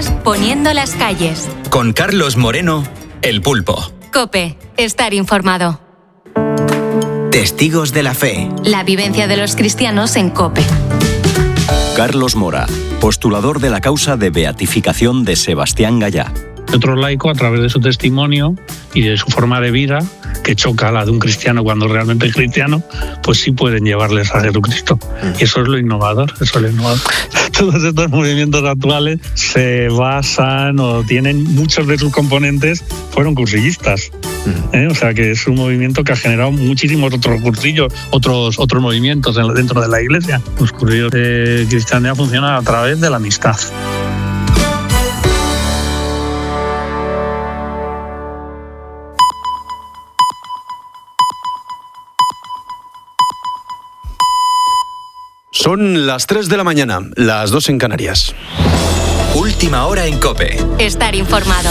noticias poniendo las calles. Con Carlos Moreno, El Pulpo. COPE. Estar informado. Testigos de la fe. La vivencia de los cristianos en COPE. Carlos Mora, postulador de la causa de beatificación de Sebastián Gallá. Otro laico, a través de su testimonio y de su forma de vida, que choca a la de un cristiano cuando realmente es cristiano, pues sí pueden llevarles a Jesucristo. Y eso es lo innovador, Todos estos movimientos actuales se basan o tienen, muchos de sus componentes fueron cursillistas. O sea que es un movimiento que ha generado muchísimos otros cursillos, otros movimientos dentro de la Iglesia. Los cursillos de cristiandad funcionan a través de la amistad. Son las 3 de la mañana, las 2 en Canarias. Última hora en COPE. Estar informado.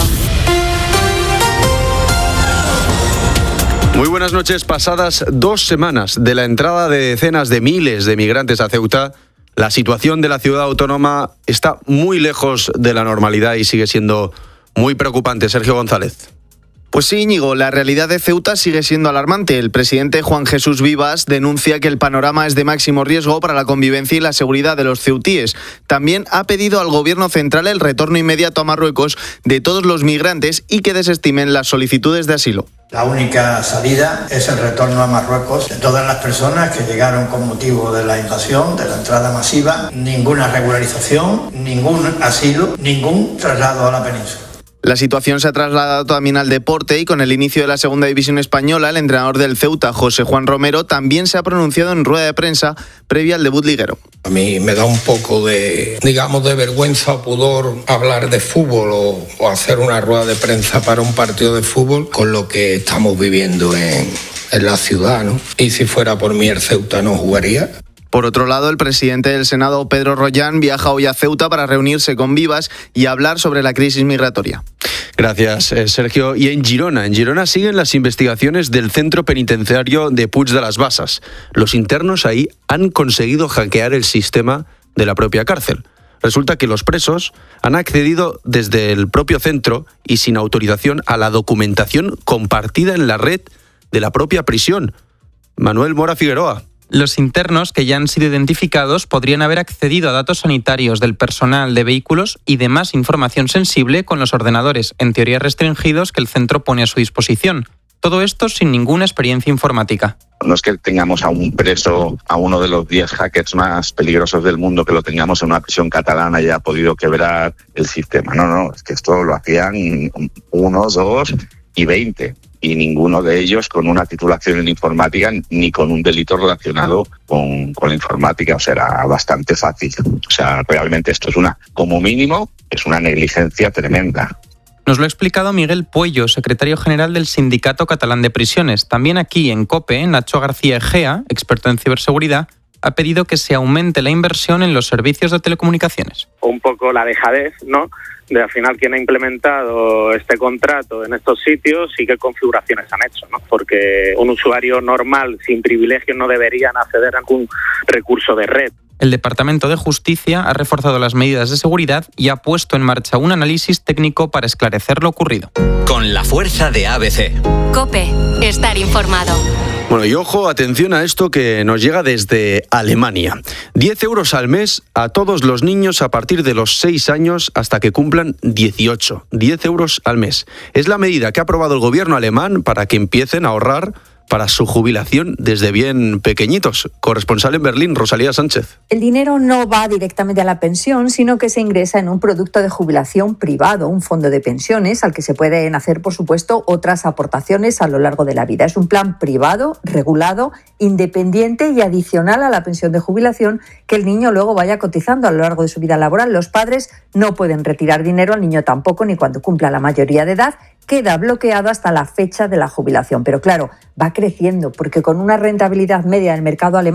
Muy buenas noches. Pasadas 2 semanas de la entrada de decenas de miles de migrantes a Ceuta, la situación de la ciudad autónoma está muy lejos de la normalidad y sigue siendo muy preocupante. Sergio González. Pues sí, Íñigo, la realidad de Ceuta sigue siendo alarmante. El presidente Juan Jesús Vivas denuncia que el panorama es de máximo riesgo para la convivencia y la seguridad de los ceutíes. También ha pedido al gobierno central el retorno inmediato a Marruecos de todos los migrantes y que desestimen las solicitudes de asilo. La única salida es el retorno a Marruecos de todas las personas que llegaron con motivo de la invasión, de la entrada masiva. Ninguna regularización, ningún asilo, ningún traslado a la península. La situación se ha trasladado también al deporte y con el inicio de la segunda división española, el entrenador del Ceuta, José Juan Romero, también se ha pronunciado en rueda de prensa previa al debut liguero. A mí me da un poco de vergüenza o pudor hablar de fútbol o hacer una rueda de prensa para un partido de fútbol con lo que estamos viviendo en la ciudad, ¿no? Y si fuera por mí el Ceuta no jugaría. Por otro lado, el presidente del Senado, Pedro Rollán, viaja hoy a Ceuta para reunirse con Vivas y hablar sobre la crisis migratoria. Gracias, Sergio. Y en Girona siguen las investigaciones del centro penitenciario de Puig de las Basas. Los internos ahí han conseguido hackear el sistema de la propia cárcel. Resulta que los presos han accedido desde el propio centro y sin autorización a la documentación compartida en la red de la propia prisión. Manuel Mora Figueroa. Los internos que ya han sido identificados podrían haber accedido a datos sanitarios del personal de vehículos y demás información sensible con los ordenadores, en teoría restringidos, que el centro pone a su disposición. Todo esto sin ninguna experiencia informática. No es que tengamos a un preso, a uno de los 10 hackers más peligrosos del mundo, que lo tengamos en una prisión catalana y haya podido quebrar el sistema. No, es que esto lo hacían 1, 2 y 20. Y ninguno de ellos con una titulación en informática ni con un delito relacionado con la informática. O sea, era bastante fácil. O sea, realmente esto es como mínimo, es una negligencia tremenda. Nos lo ha explicado Miguel Puello, secretario general del Sindicato Catalán de Prisiones. También aquí en COPE, Nacho García Egea, experto en ciberseguridad, ha pedido que se aumente la inversión en los servicios de telecomunicaciones. Un poco la dejadez, ¿no?, de al final quién ha implementado este contrato en estos sitios y qué configuraciones han hecho, ¿no? Porque un usuario normal sin privilegios no deberían acceder a ningún recurso de red. El Departamento de Justicia ha reforzado las medidas de seguridad y ha puesto en marcha un análisis técnico para esclarecer lo ocurrido. Con la fuerza de ABC. COPE. Estar informado. Bueno, y ojo, atención a esto que nos llega desde Alemania. 10 euros al mes a todos los niños a partir de los 6 años hasta que cumplan 18. 10 euros al mes. Es la medida que ha aprobado el gobierno alemán para que empiecen a ahorrar para su jubilación desde bien pequeñitos. Corresponsal en Berlín, Rosalía Sánchez. El dinero no va directamente a la pensión, sino que se ingresa en un producto de jubilación privado, un fondo de pensiones al que se pueden hacer, por supuesto, otras aportaciones a lo largo de la vida. Es un plan privado, regulado, independiente y adicional a la pensión de jubilación que el niño luego vaya cotizando a lo largo de su vida laboral. Los padres no pueden retirar dinero, al niño tampoco, ni cuando cumpla la mayoría de edad. Queda bloqueado hasta la fecha de la jubilación. Pero claro, va creciendo porque con una rentabilidad media del mercado alemán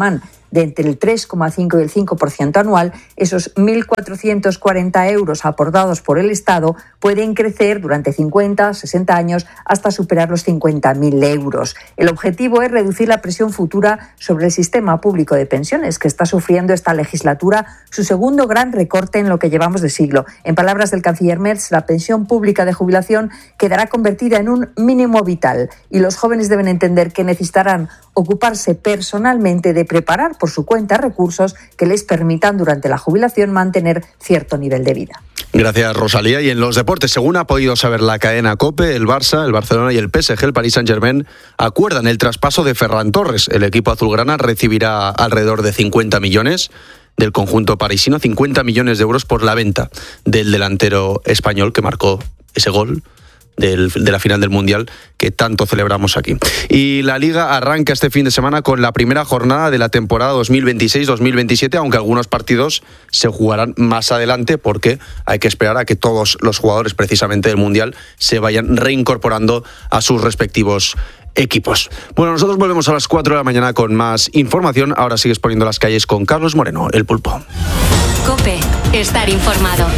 de entre el 3,5 y el 5% anual, esos 1.440 euros aportados por el Estado pueden crecer durante 50, 60 años hasta superar los 50.000 euros. El objetivo es reducir la presión futura sobre el sistema público de pensiones, que está sufriendo esta legislatura su segundo gran recorte en lo que llevamos de siglo. En palabras del canciller Merz, la pensión pública de jubilación quedará convertida en un mínimo vital y los jóvenes deben entender que necesitarán ocuparse personalmente de preparar por su cuenta recursos que les permitan durante la jubilación mantener cierto nivel de vida. Gracias, Rosalía. Y en los deportes, según ha podido saber la cadena COPE, el Barça, el Barcelona y el PSG, el Paris Saint-Germain, acuerdan el traspaso de Ferran Torres. El equipo azulgrana recibirá alrededor de 50 millones del conjunto parisino, 50 millones de euros por la venta del delantero español que marcó ese gol de la final del Mundial que tanto celebramos aquí. Y la Liga arranca este fin de semana con la primera jornada de la temporada 2026-2027, aunque algunos partidos se jugarán más adelante porque hay que esperar a que todos los jugadores precisamente del Mundial se vayan reincorporando a sus respectivos equipos. Bueno, nosotros volvemos a las 4 de la mañana con más información. Ahora sigues poniendo las calles con Carlos Moreno, el Pulpo. COPE, estar informado.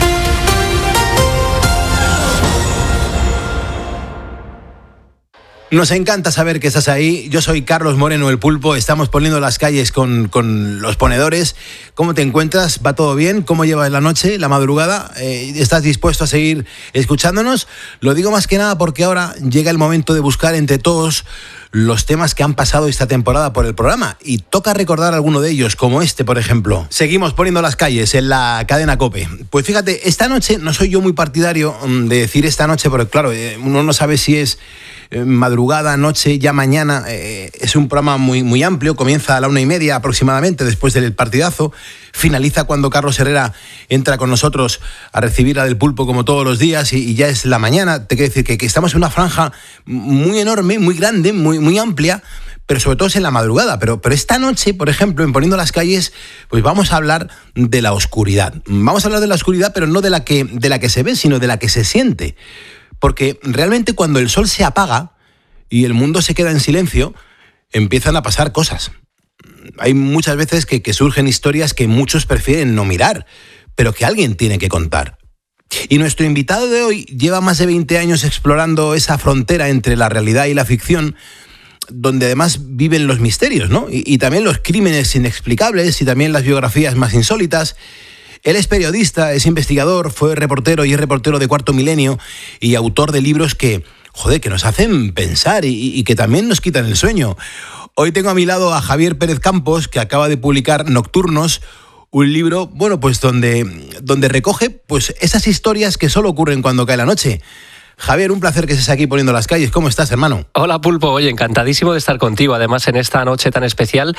Nos encanta saber que estás ahí. Yo soy Carlos Moreno, el Pulpo. Estamos poniendo las calles con los ponedores. ¿Cómo te encuentras? ¿Va todo bien? ¿Cómo llevas la noche, la madrugada? ¿Estás dispuesto a seguir escuchándonos? Lo digo más que nada porque ahora llega el momento de buscar entre todos los temas que han pasado esta temporada por el programa. Y toca recordar alguno de ellos, como este, por ejemplo. Seguimos poniendo las calles en la cadena COPE. Pues fíjate, esta noche no soy yo muy partidario de decir esta noche, porque claro, uno no sabe si es madrugada, noche, ya mañana. Es un programa muy, muy amplio, comienza a la 1:30 aproximadamente después del partidazo, finaliza cuando Carlos Herrera entra con nosotros a recibir a Del Pulpo como todos los días y ya es la mañana. Te quiero decir que estamos en una franja muy enorme, muy grande, muy amplia, pero sobre todo es en la madrugada. Pero esta noche, por ejemplo, en Poniendo las Calles, pues vamos a hablar de la oscuridad. Vamos a hablar de la oscuridad, pero no de la que se ve, sino de la que se siente. Porque realmente cuando el sol se apaga y el mundo se queda en silencio, empiezan a pasar cosas. Hay muchas veces que surgen historias que muchos prefieren no mirar, pero que alguien tiene que contar. Y nuestro invitado de hoy lleva más de 20 años explorando esa frontera entre la realidad y la ficción, donde además viven los misterios, ¿no? Y también los crímenes inexplicables y también las biografías más insólitas. Él es periodista, es investigador, fue reportero y es reportero de Cuarto Milenio y autor de libros que nos hacen pensar y que también nos quitan el sueño. Hoy tengo a mi lado a Javier Pérez Campos, que acaba de publicar Nocturnos, un libro, bueno, pues donde recoge pues esas historias que solo ocurren cuando cae la noche. Javier, un placer que estés aquí Poniendo las Calles. ¿Cómo estás, hermano? Hola, Pulpo. Oye, encantadísimo de estar contigo, además, en esta noche tan especial.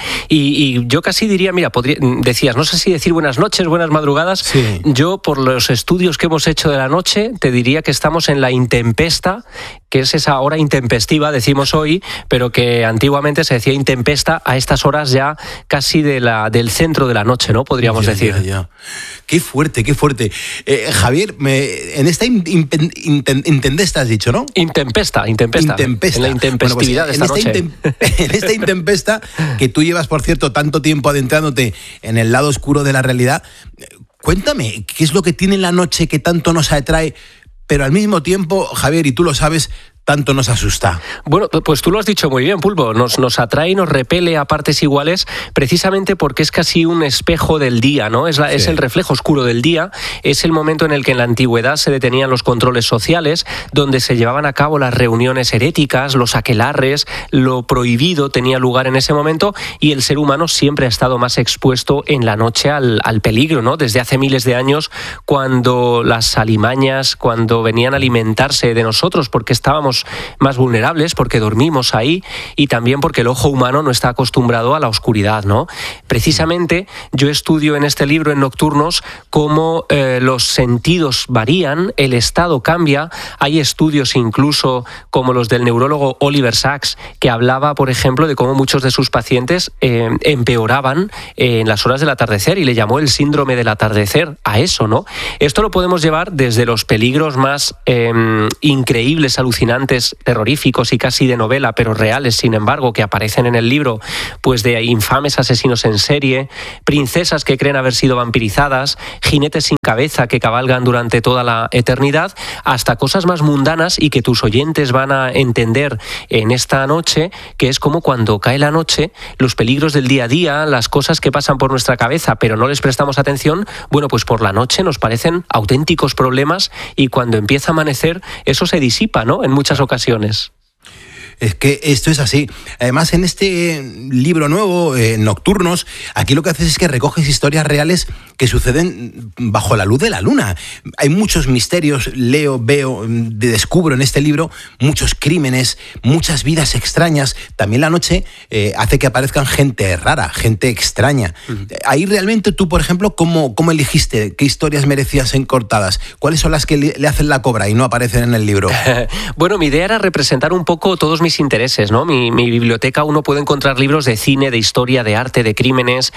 Y yo casi diría, mira, decías, no sé si decir buenas noches, buenas madrugadas. Sí. Yo, por los estudios que hemos hecho de la noche, te diría que estamos en la intempesta, que es esa hora intempestiva, decimos hoy, pero que antiguamente se decía intempesta a estas horas ya casi del centro de la noche, ¿no? Podríamos decir. Ya. Qué fuerte, qué fuerte. Javier, en esta intempesta has dicho, ¿no? Intempesta. En la intempestividad de esta noche. En esta intempesta, que tú llevas, por cierto, tanto tiempo adentrándote en el lado oscuro de la realidad, cuéntame, ¿qué es lo que tiene la noche que tanto nos atrae, pero al mismo tiempo, Javier, y tú lo sabes, tanto nos asusta? Bueno, pues tú lo has dicho muy bien, Pulpo. Nos atrae y nos repele a partes iguales, precisamente porque es casi un espejo del día, ¿no? Es el reflejo oscuro del día. Es el momento en el que en la antigüedad se detenían los controles sociales, donde se llevaban a cabo las reuniones heréticas, los aquelarres, lo prohibido tenía lugar en ese momento, y el ser humano siempre ha estado más expuesto en la noche al peligro, ¿no? Desde hace miles de años, cuando las alimañas, cuando venían a alimentarse de nosotros, porque estábamos más vulnerables, porque dormimos ahí, y también porque el ojo humano no está acostumbrado a la oscuridad, ¿no? Precisamente yo estudio en este libro, en Nocturnos, cómo los sentidos varían, el estado cambia. Hay estudios incluso como los del neurólogo Oliver Sacks, que hablaba, por ejemplo, de cómo muchos de sus pacientes empeoraban en las horas del atardecer, y le llamó el síndrome del atardecer a eso, ¿no? Esto lo podemos llevar desde los peligros más increíbles, alucinantes, instantes terroríficos y casi de novela, pero reales, sin embargo, que aparecen en el libro, pues de infames asesinos en serie, princesas que creen haber sido vampirizadas, jinetes sin cabeza que cabalgan durante toda la eternidad, hasta cosas más mundanas y que tus oyentes van a entender en esta noche, que es como cuando cae la noche, los peligros del día a día, las cosas que pasan por nuestra cabeza, pero no les prestamos atención, bueno, pues por la noche nos parecen auténticos problemas y cuando empieza a amanecer eso se disipa, ¿no?, en muchas ocasiones. Es que esto es así. Además, en este libro nuevo, Nocturnos, aquí lo que haces es que recoges historias reales que suceden bajo la luz de la luna. Hay muchos misterios, veo, descubro en este libro muchos crímenes, muchas vidas extrañas. También la noche hace que aparezcan gente rara, gente extraña. Ahí realmente tú, por ejemplo, ¿cómo elegiste? ¿Qué historias merecías ser cortadas? ¿Cuáles son las que le hacen la cobra y no aparecen en el libro? Bueno, mi idea era representar un poco todos mis intereses, ¿no? Mi biblioteca, uno puede encontrar libros de cine, de historia, de arte, de crímenes,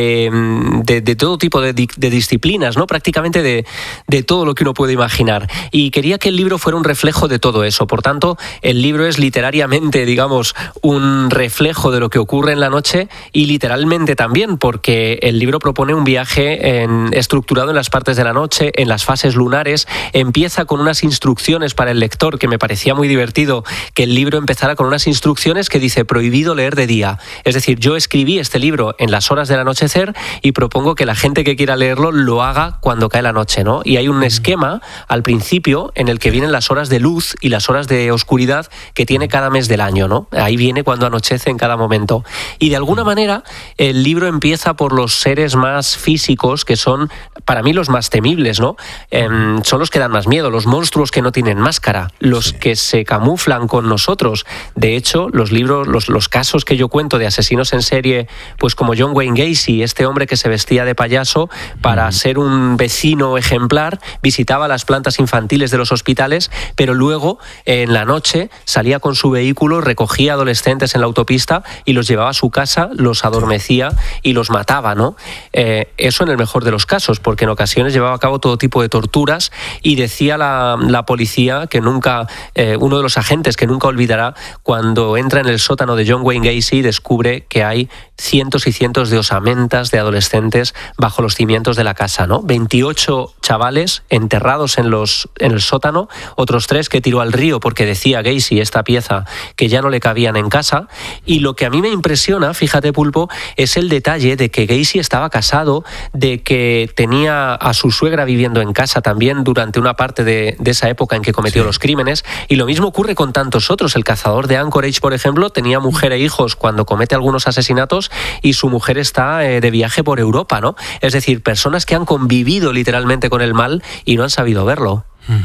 de todo tipo de disciplinas, ¿no? Prácticamente de todo lo que uno puede imaginar. Y quería que el libro fuera un reflejo de todo eso. Por tanto, el libro es literariamente, digamos, un reflejo de lo que ocurre en la noche y literalmente también, porque el libro propone un viaje estructurado en las partes de la noche, en las fases lunares. Empieza con unas instrucciones para el lector, que me parecía muy divertido que el libro empezara con unas instrucciones que dice prohibido leer de día. Es decir, yo escribí este libro en las horas del anochecer y propongo que la gente que quiera leerlo lo haga cuando cae la noche, ¿no? Y hay un esquema al principio en el que vienen las horas de luz y las horas de oscuridad que tiene cada mes del año, ¿no? Ahí viene cuando anochece en cada momento. Y de alguna manera el libro empieza por los seres más físicos, que son para mí los más temibles, ¿no? Son los que dan más miedo, los monstruos que no tienen máscara, los que se camuflan con nosotros. De hecho, los libros, los casos que yo cuento de asesinos en serie, pues como John Wayne Gacy, este hombre que se vestía de payaso para ser un vecino ejemplar, visitaba las plantas infantiles de los hospitales, pero luego en la noche salía con su vehículo, recogía adolescentes en la autopista y los llevaba a su casa, los adormecía y los mataba, ¿no? Eso en el mejor de los casos, porque en ocasiones llevaba a cabo todo tipo de torturas y decía la policía que nunca, uno de los agentes que nunca olvidará cuando entra en el sótano de John Wayne Gacy y descubre que hay cientos y cientos de osamentas de adolescentes bajo los cimientos de la casa, ¿no? 28 chavales enterrados en el sótano, otros 3 que tiró al río porque decía Gacy, esta pieza, que ya no le cabían en casa. Y lo que a mí me impresiona, fíjate, Pulpo, es el detalle de que Gacy estaba casado, de que tenía a su suegra viviendo en casa también durante una parte de esa época en que cometió los crímenes. Y lo mismo ocurre con tantos otros. El cazador de Anchorage, por ejemplo, tenía mujer e hijos cuando comete algunos asesinatos y su mujer está de viaje por Europa, ¿no? Es decir, personas que han convivido literalmente con el mal y no han sabido verlo.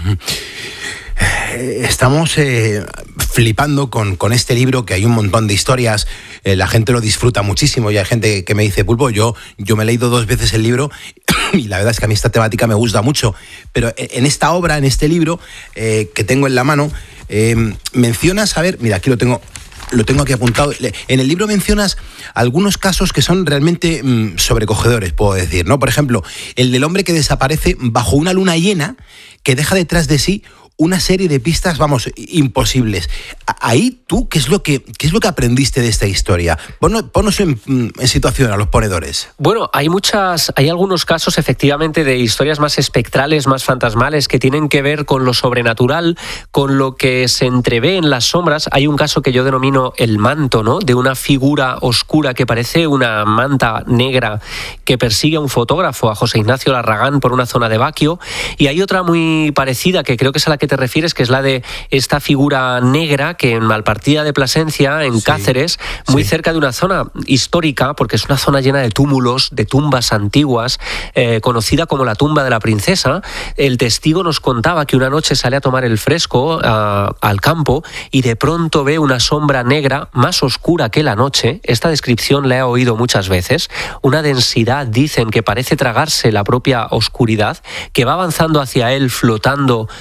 Estamos flipando con este libro, que hay un montón de historias, la gente lo disfruta muchísimo y hay gente que me dice, Pulpo, yo me he leído 2 veces el libro y la verdad es que a mí esta temática me gusta mucho, pero en esta obra, en este libro que tengo en la mano, mencionas, a ver, mira, aquí lo tengo aquí apuntado. En el libro mencionas algunos casos que son realmente sobrecogedores, puedo decir, ¿no? Por ejemplo, el del hombre que desaparece bajo una luna llena que deja detrás de sí una serie de pistas, vamos, imposibles. Ahí tú, ¿qué es lo que aprendiste de esta historia? Ponos en situación a los ponedores. Bueno, hay algunos casos efectivamente de historias más espectrales, más fantasmales, que tienen que ver con lo sobrenatural, con lo que se entrevé en las sombras. Hay un caso que yo denomino el manto, ¿no? De una figura oscura que parece una manta negra que persigue a un fotógrafo, a José Ignacio Larragán, por una zona de Baquio. Y hay otra muy parecida, que creo que es a la que te refieres, que es la de esta figura negra que en Malpartida de Plasencia, en Cáceres, muy cerca de una zona histórica, porque es una zona llena de túmulos, de tumbas antiguas, conocida como la tumba de la princesa. El testigo nos contaba que una noche sale a tomar el fresco al campo y de pronto ve una sombra negra más oscura que la noche. Esta descripción la he oído muchas veces. Una densidad, dicen, que parece tragarse la propia oscuridad, que va avanzando hacia él flotando sobre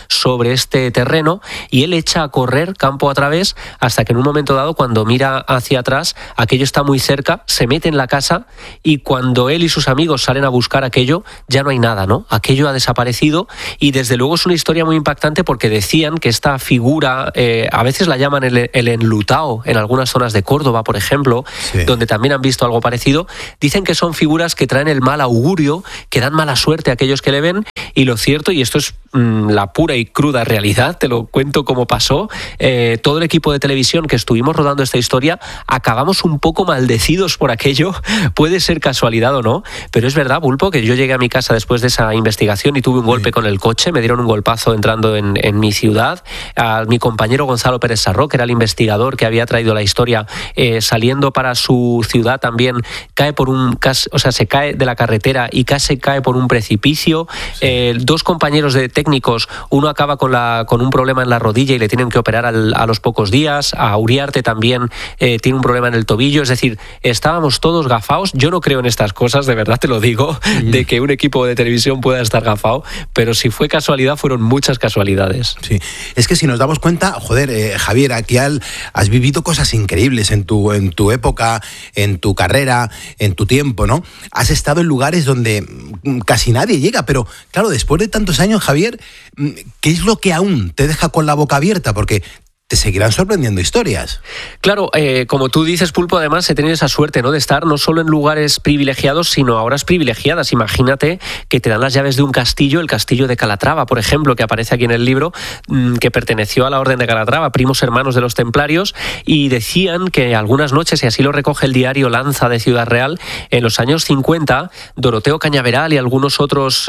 de este terreno y él echa a correr campo a través hasta que en un momento dado, cuando mira hacia atrás, aquello está muy cerca, se mete en la casa y cuando él y sus amigos salen a buscar aquello, ya no hay nada, ¿no? Aquello ha desaparecido y desde luego es una historia muy impactante porque decían que esta figura, a veces la llaman el enlutao en algunas zonas de Córdoba, por ejemplo, donde también han visto algo parecido. Dicen que son figuras que traen el mal augurio, que dan mala suerte a aquellos que le ven, y lo cierto, y esto es la pura y cruda realidad, te lo cuento como pasó, todo el equipo de televisión que estuvimos rodando esta historia acabamos un poco maldecidos por aquello. Puede ser casualidad o no, pero es verdad, Pulpo, que yo llegué a mi casa después de esa investigación y tuve un golpe con el coche, me dieron un golpazo entrando en mi ciudad. A mi compañero Gonzalo Pérez Sarró, que era el investigador que había traído la historia, saliendo para su ciudad también cae se cae de la carretera y casi cae por un precipicio. Dos compañeros de técnicos, uno acaba con un problema en la rodilla y le tienen que operar a los pocos días. A Uriarte también tiene un problema en el tobillo. Es decir, estábamos todos gafaos. Yo no creo en estas cosas, de verdad te lo digo, de que un equipo de televisión pueda estar gafao, pero si fue casualidad, fueron muchas casualidades. Sí, es que si nos damos cuenta, joder, Javier, aquí has vivido cosas increíbles en tu época, en tu carrera, en tu tiempo, ¿no? Has estado en lugares donde casi nadie llega, pero claro, después de tantos años, Javier, ¿qué es lo que aún te deja con la boca abierta? Porque te seguirán sorprendiendo historias. Claro, como tú dices, Pulpo, además he tenido esa suerte, ¿no?, de estar no solo en lugares privilegiados, sino a horas privilegiadas. Imagínate que te dan las llaves de un castillo, el castillo de Calatrava, por ejemplo, que aparece aquí en el libro, que perteneció a la Orden de Calatrava, primos hermanos de los templarios, y decían que algunas noches, y así lo recoge el diario Lanza de Ciudad Real, en los años 50, Doroteo Cañaveral y algunos otros,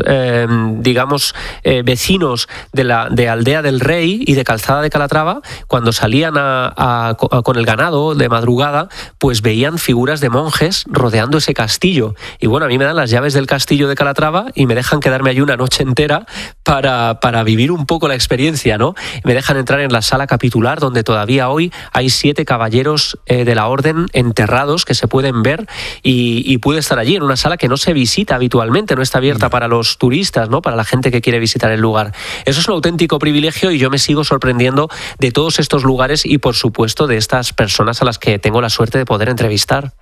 vecinos de Aldea del Rey y de Calzada de Calatrava, cuando salían con el ganado de madrugada, pues veían figuras de monjes rodeando ese castillo. Y bueno, a mí me dan las llaves del castillo de Calatrava y me dejan quedarme allí una noche entera para vivir un poco la experiencia, ¿no? Me dejan entrar en la sala capitular, donde todavía hoy hay 7 caballeros de la orden enterrados que se pueden ver, y pude estar allí en una sala que no se visita habitualmente, no está abierta para los turistas, ¿no?, para la gente que quiere visitar el lugar. Eso es un auténtico privilegio y yo me sigo sorprendiendo de todos estos lugares y, por supuesto, de estas personas a las que tengo la suerte de poder entrevistar.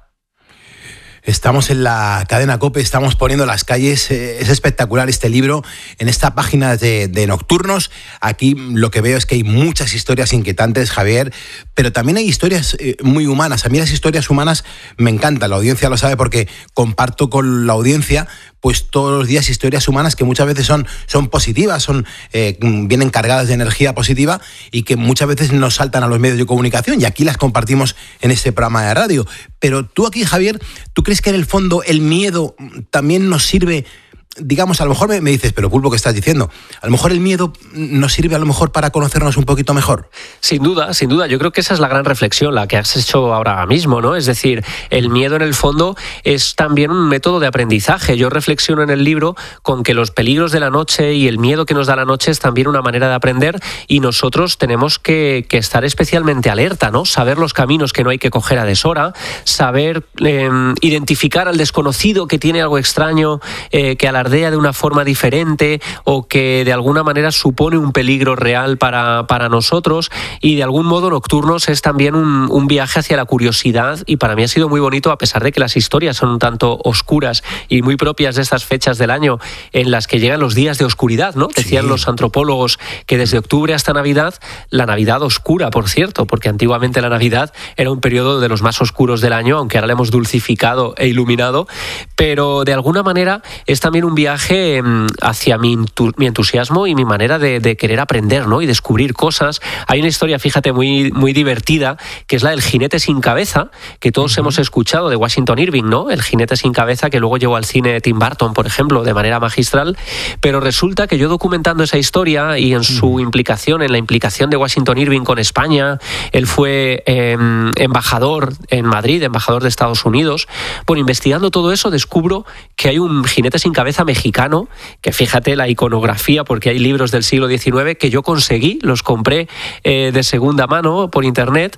Estamos en la cadena COPE, estamos poniendo las calles. Es espectacular este libro en esta página de Nocturnos. Aquí lo que veo es que hay muchas historias inquietantes, Javier, pero también hay historias muy humanas. A mí las historias humanas me encantan, la audiencia lo sabe porque comparto con la audiencia pues todos los días historias humanas que muchas veces son positivas, vienen cargadas de energía positiva y que muchas veces nos saltan a los medios de comunicación, y aquí las compartimos en este programa de radio. Pero tú aquí, Javier, ¿tú crees que en el fondo el miedo también nos sirve? Digamos, a lo mejor me dices, pero Pulpo, ¿qué estás diciendo? A lo mejor el miedo nos sirve a lo mejor para conocernos un poquito mejor. Sin duda, sin duda. Yo creo que esa es la gran reflexión, la que has hecho ahora mismo, ¿no? Es decir, el miedo en el fondo es también un método de aprendizaje. Yo reflexiono en el libro con que los peligros de la noche y el miedo que nos da la noche es también una manera de aprender, y nosotros tenemos que estar especialmente alerta, ¿no? Saber los caminos que no hay que coger a deshora, saber identificar al desconocido que tiene algo extraño, que alardea de una forma diferente o que de alguna manera supone un peligro real para nosotros. Y de algún modo Nocturnos es también un viaje hacia la curiosidad, y para mí ha sido muy bonito, a pesar de que las historias son un tanto oscuras y muy propias de estas fechas del año en las que llegan los días de oscuridad, ¿no? Decían los antropólogos que desde octubre hasta Navidad, la Navidad oscura, por cierto, porque antiguamente la Navidad era un periodo de los más oscuros del año, aunque ahora la hemos dulcificado e iluminado, pero de alguna manera es también un viaje hacia mi entusiasmo y mi manera de querer aprender, ¿no?, y descubrir cosas. Hay una historia, fíjate, muy, muy divertida, que es la del jinete sin cabeza, que todos hemos escuchado, de Washington Irving, ¿no? El jinete sin cabeza, que luego llevó al cine Tim Burton, por ejemplo, de manera magistral. Pero resulta que yo, documentando esa historia y en su implicación, en la implicación de Washington Irving con España, él fue embajador en Madrid, embajador de Estados Unidos. Bueno, investigando todo eso, descubro que hay un jinete sin cabeza cabeza mexicano, que fíjate la iconografía, porque hay libros del siglo XIX que yo conseguí, los compré de segunda mano por internet,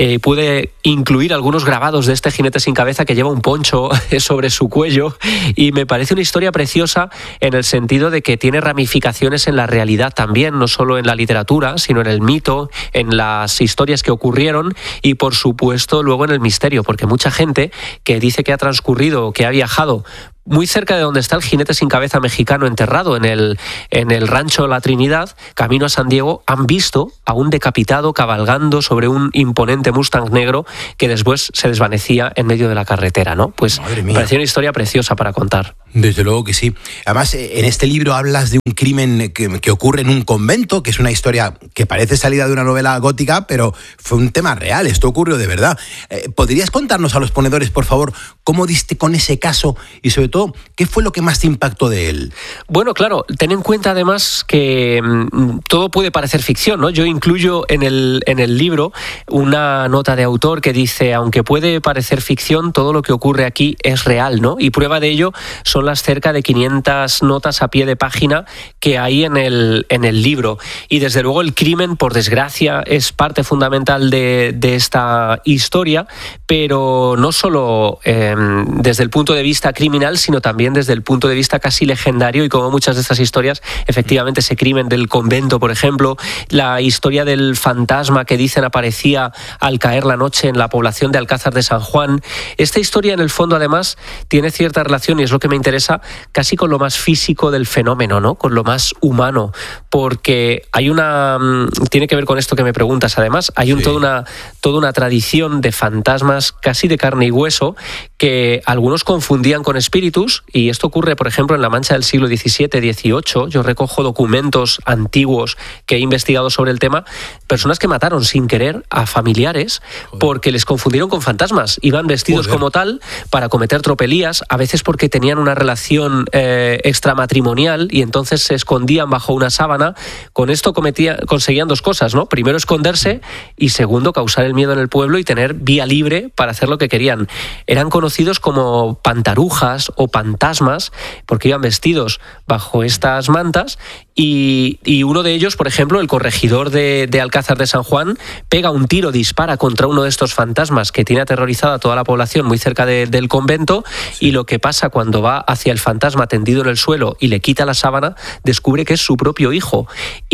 pude incluir algunos grabados de este jinete sin cabeza que lleva un poncho sobre su cuello, y me parece una historia preciosa en el sentido de que tiene ramificaciones en la realidad también, no solo en la literatura, sino en el mito, en las historias que ocurrieron y por supuesto luego en el misterio, porque mucha gente que dice que ha transcurrido, que ha viajado muy cerca de donde está el jinete sin cabeza mexicano enterrado en el rancho La Trinidad, camino a San Diego, han visto a un decapitado cabalgando sobre un imponente Mustang negro que después se desvanecía en medio de la carretera, ¿no? Pues me pareció una historia preciosa para contar. Desde luego que sí. Además, en este libro hablas de un crimen que ocurre en un convento, que es una historia que parece salida de una novela gótica, pero fue un tema real, esto ocurrió de verdad. ¿Podrías contarnos a los ponedores, por favor, cómo diste con ese caso y sobre todo, qué fue lo que más te impactó de él? Bueno, claro, ten en cuenta además que todo puede parecer ficción, ¿no? Yo incluyo en el libro una nota de autor que dice, aunque puede parecer ficción, todo lo que ocurre aquí es real, ¿no? Y prueba de ello son las cerca de 500 notas a pie de página que hay en el libro. Y desde luego el crimen, por desgracia, es parte fundamental de esta historia, pero no solo desde el punto de vista criminal, sino también desde el punto de vista casi legendario, y como muchas de estas historias, efectivamente ese crimen del convento, por ejemplo, la historia del fantasma que dicen aparecía al caer la noche en la población de Alcázar de San Juan. Esta historia en el fondo además tiene cierta relación, y es lo que me interesa, casi con lo más físico del fenómeno, ¿no? Con lo más humano, porque hay tiene que ver con esto que me preguntas además, hay toda una tradición de fantasmas casi de carne y hueso que algunos confundían con espíritus, y esto ocurre, por ejemplo, en la Mancha del siglo XVII, XVIII. Yo recojo documentos antiguos que he investigado sobre el tema, personas que mataron sin querer a familiares porque les confundieron con fantasmas, iban vestidos como tal para cometer tropelías, a veces porque tenían una relación extramatrimonial y entonces se escondían bajo una sábana. Con esto conseguían dos cosas, ¿no? Primero, esconderse, y segundo, causar el miedo en el pueblo y tener vía libre para hacer lo que querían. Eran conocidos como pantarujas o fantasmas porque iban vestidos bajo estas mantas, y uno de ellos, por ejemplo, el corregidor de Alcázar de San Juan, pega un tiro, dispara contra uno de estos fantasmas que tiene aterrorizada a toda la población muy cerca del convento, y lo que pasa cuando va hacia el fantasma tendido en el suelo y le quita la sábana, descubre que es su propio hijo.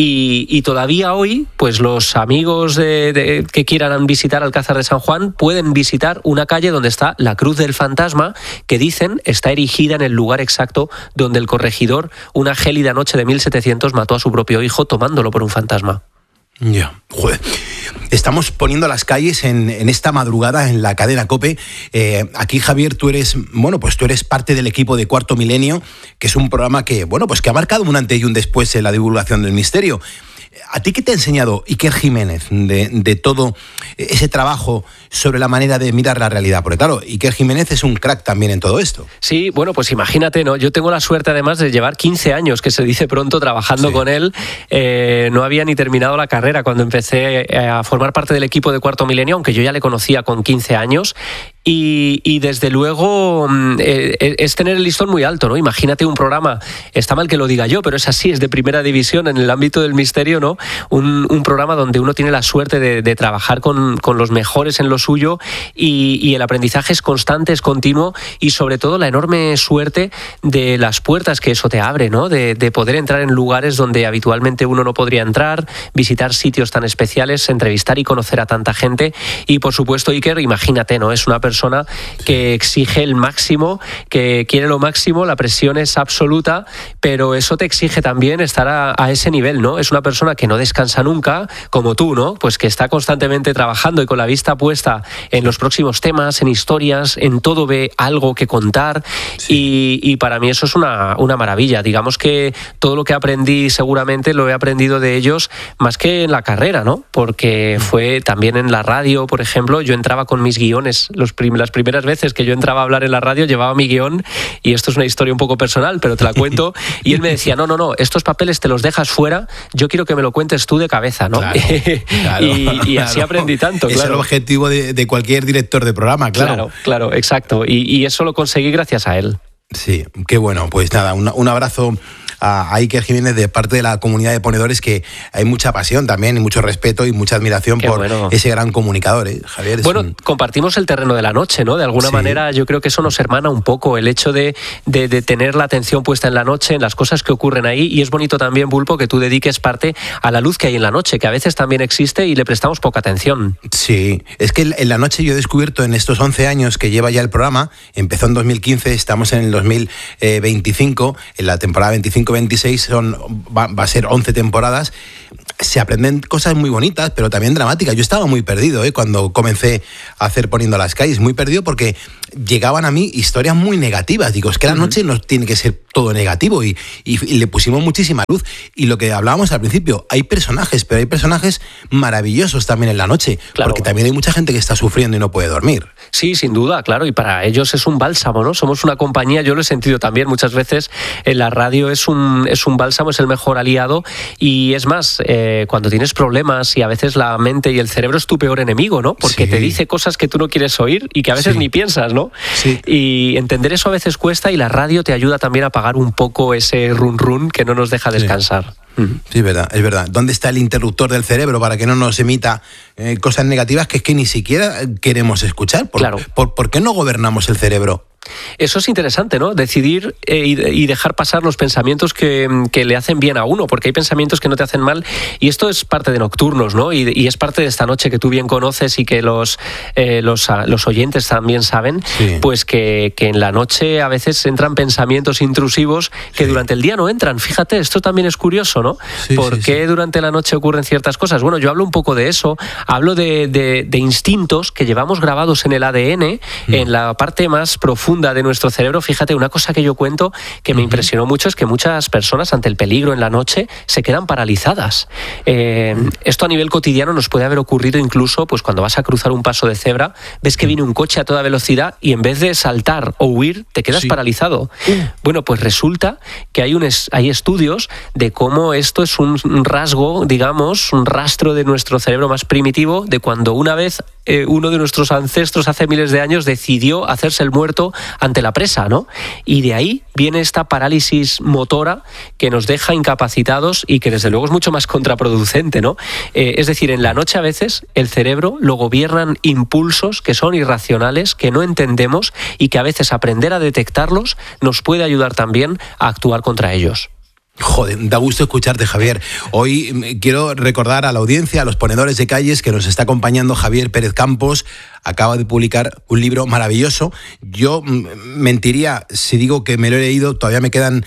Y todavía hoy, pues los amigos que quieran visitar Alcázar de San Juan pueden visitar una calle donde está la cruz del fantasma, que dicen está erigida en el lugar exacto donde el corregidor, una gélida noche de 1700, mató a su propio hijo tomándolo por un fantasma. Ya, joder. Estamos poniendo las calles en esta madrugada en la cadena COPE. Aquí, Javier, tú eres parte del equipo de Cuarto Milenio, que es un programa que ha marcado un antes y un después en la divulgación del misterio. ¿A ti qué te ha enseñado Iker Jiménez de todo ese trabajo sobre la manera de mirar la realidad? Porque claro, Iker Jiménez es un crack también en todo esto. Sí, bueno, pues imagínate, ¿no? Yo tengo la suerte además de llevar 15 años, que se dice pronto, trabajando con él. No había ni terminado la carrera cuando empecé a formar parte del equipo de Cuarto Milenio, aunque yo ya le conocía con 15 años. Y desde luego es tener el listón muy alto, ¿no? Imagínate un programa, está mal que lo diga yo, pero es así, es de primera división en el ámbito del misterio, ¿no? Un programa donde uno tiene la suerte de trabajar con los mejores en lo suyo, y el aprendizaje es constante, es continuo, y sobre todo la enorme suerte de las puertas que eso te abre, ¿no? De poder entrar en lugares donde habitualmente uno no podría entrar, visitar sitios tan especiales, entrevistar y conocer a tanta gente. Y por supuesto, Iker, imagínate, ¿no? Es una persona que exige el máximo, que quiere lo máximo, la presión es absoluta, pero eso te exige también estar a ese nivel, ¿no? Es una persona que no descansa nunca, como tú, ¿no? Pues que está constantemente trabajando y con la vista puesta en los próximos temas, en historias, en todo ve algo que contar, y para mí eso es una maravilla. Digamos que todo lo que aprendí seguramente lo he aprendido de ellos más que en la carrera, ¿no? Porque fue también en la radio, por ejemplo, yo entraba con mis guiones, las primeras veces que yo entraba a hablar en la radio llevaba mi guión, y esto es una historia un poco personal, pero te la cuento, y él me decía, no, estos papeles te los dejas fuera, yo quiero que me lo cuentes tú de cabeza, ¿no? Claro, y así aprendí tanto, claro. Es el objetivo de cualquier director de programa, claro. Claro, exacto, y eso lo conseguí gracias a él. Sí, qué bueno. Pues nada, un abrazo a Iker Jiménez de parte de la comunidad de ponedores, que hay mucha pasión también y mucho respeto y mucha admiración por ese gran comunicador, Javier. Bueno, compartimos el terreno de la noche, ¿no? De alguna manera yo creo que eso nos hermana un poco, el hecho de tener la atención puesta en la noche, en las cosas que ocurren ahí, y es bonito también, Pulpo, que tú dediques parte a la luz que hay en la noche, que a veces también existe y le prestamos poca atención. Sí, es que en la noche yo he descubierto en estos 11 años que lleva ya el programa, empezó en 2015, estamos en el 2025, en la temporada 25-26 va a ser 11 temporadas. Se aprenden cosas muy bonitas, pero también dramáticas. Yo estaba muy perdido cuando comencé a hacer Poniendo las Calles, muy perdido porque llegaban a mí historias muy negativas. Digo, es que la noche no tiene que ser todo negativo y le pusimos muchísima luz. Y lo que hablábamos al principio, hay personajes, pero hay personajes maravillosos también en la noche, claro, porque también hay mucha gente que está sufriendo y no puede dormir. Sí, sin duda, claro, y para ellos es un bálsamo, ¿no? Somos una compañía, yo lo he sentido también muchas veces, en la radio es un bálsamo, es el mejor aliado, y es más, cuando tienes problemas y a veces la mente y el cerebro es tu peor enemigo, ¿no? Porque te dice cosas que tú no quieres oír y que a veces ni piensas, ¿no? Sí. Y entender eso a veces cuesta, y la radio te ayuda también a apagar un poco ese run que no nos deja descansar. Sí, es verdad. ¿Dónde está el interruptor del cerebro para que no nos emita cosas negativas que es que ni siquiera queremos escuchar? ¿Por qué no gobernamos el cerebro? Eso es interesante, ¿no? Decidir y dejar pasar los pensamientos que le hacen bien a uno, porque hay pensamientos que no te hacen mal, y esto es parte de Nocturnos, ¿no? Y es parte de esta noche que tú bien conoces y que los oyentes también saben, pues que en la noche a veces entran pensamientos intrusivos que durante el día no entran. Fíjate, esto también es curioso, ¿no? ¿Por qué durante la noche ocurren ciertas cosas? Bueno, yo hablo un poco de eso, hablo de instintos que llevamos grabados en el ADN, en la parte más profunda de nuestro cerebro. Fíjate, una cosa que yo cuento que me impresionó mucho es que muchas personas ante el peligro en la noche se quedan paralizadas. Esto a nivel cotidiano nos puede haber ocurrido incluso pues cuando vas a cruzar un paso de cebra, ves que viene un coche a toda velocidad y en vez de saltar o huir, te quedas paralizado. Bueno, pues resulta que hay estudios de cómo esto es un rasgo, digamos, un rastro de nuestro cerebro más primitivo, de cuando una vez uno de nuestros ancestros hace miles de años decidió hacerse el muerto ante la presa, ¿no? Y de ahí viene esta parálisis motora que nos deja incapacitados y que desde luego es mucho más contraproducente, ¿no? Es decir, en la noche a veces el cerebro lo gobiernan impulsos que son irracionales, que no entendemos, y que a veces aprender a detectarlos nos puede ayudar también a actuar contra ellos. Joder, da gusto escucharte, Javier. Hoy quiero recordar a la audiencia, a los ponedores de calles, que nos está acompañando Javier Pérez Campos. Acaba de publicar un libro maravilloso. Yo mentiría si digo que me lo he leído. Todavía me quedan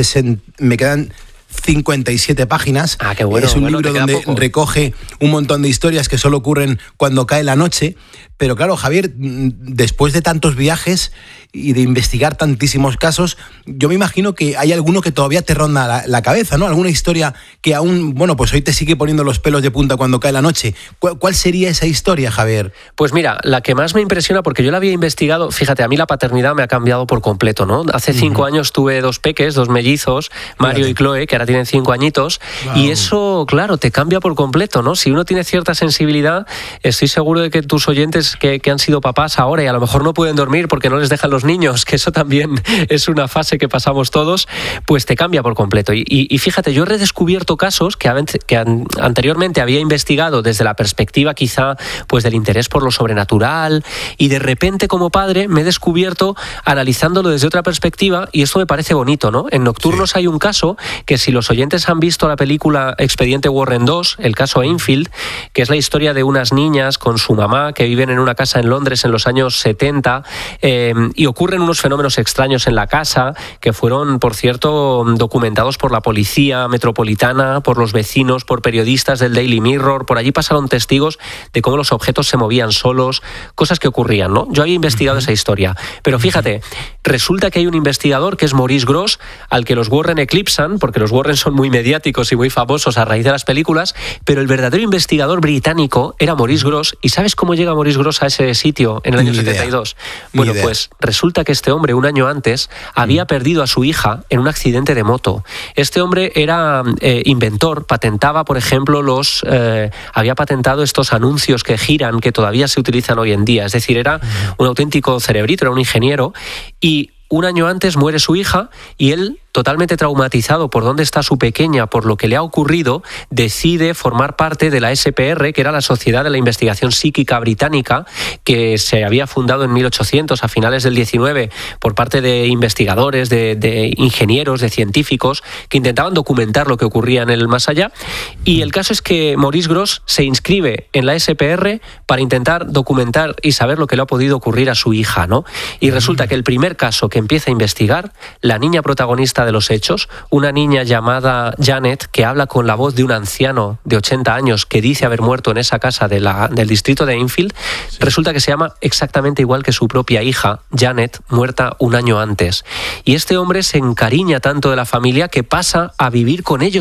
57 páginas. Qué bueno. Es un libro donde recoge un montón de historias que solo ocurren cuando cae la noche. Pero claro, Javier, después de tantos viajes y de investigar tantísimos casos, yo me imagino que hay alguno que todavía te ronda la cabeza, ¿no? Alguna historia que aún, bueno, pues hoy te sigue poniendo los pelos de punta cuando cae la noche. ¿Cuál sería esa historia, Javier? Pues mira, la que más me impresiona, porque yo la había investigado, fíjate, a mí la paternidad me ha cambiado por completo, ¿no? Hace 5 años tuve 2 peques, 2 mellizos, Mario y Chloe, que ahora tienen 5 añitos, y eso, claro, te cambia por completo, ¿no? Si uno tiene cierta sensibilidad, estoy seguro de que tus oyentes que han sido papás ahora y a lo mejor no pueden dormir porque no les dejan los niños, que eso también es una fase que pasamos todos, pues te cambia por completo. Y fíjate, yo he redescubierto casos que anteriormente había investigado desde la perspectiva quizá pues del interés por lo sobrenatural, y de repente como padre me he descubierto analizándolo desde otra perspectiva, y esto me parece bonito, ¿no? En Nocturnos hay un caso que, si los oyentes han visto la película Expediente Warren 2, el caso Enfield, que es la historia de unas niñas con su mamá que viven en una casa en Londres en los años 70, y ocurren unos fenómenos extraños en la casa que fueron, por cierto, documentados por la policía metropolitana, por los vecinos, por periodistas del Daily Mirror. Por allí pasaron testigos de cómo los objetos se movían solos, cosas que ocurrían, ¿no? Yo había investigado esa historia, pero fíjate, resulta que hay un investigador que es Maurice Grosse, al que los Warren eclipsan, porque los Warren son muy mediáticos y muy famosos a raíz de las películas, pero el verdadero investigador británico era Maurice Grosse. ¿Y sabes cómo llega Maurice Grosse a ese sitio en el año 72? Bueno, pues resulta que este hombre, un año antes, había perdido a su hija en un accidente de moto. Este hombre era inventor, patentaba, por ejemplo, había patentado estos anuncios que giran, que todavía se utilizan hoy en día. Es decir, era un auténtico cerebrito, era un ingeniero, y un año antes muere su hija y él, totalmente traumatizado por dónde está su pequeña, por lo que le ha ocurrido, decide formar parte de la SPR, que era la Sociedad de la Investigación Psíquica Británica, que se había fundado en 1800, a finales del 19, por parte de investigadores, de ingenieros, de científicos, que intentaban documentar lo que ocurría en el más allá. Y el caso es que Maurice Grosse se inscribe en la SPR para intentar documentar y saber lo que le ha podido ocurrir a su hija, ¿no? Y resulta que el primer caso que empieza a investigar, la niña protagonista de los hechos, una niña llamada Janet, que habla con la voz de un anciano de 80 años que dice haber muerto en esa casa del distrito de Enfield, resulta que se llama exactamente igual que su propia hija, Janet, muerta un año antes. Y este hombre se encariña tanto de la familia que pasa a vivir con ellos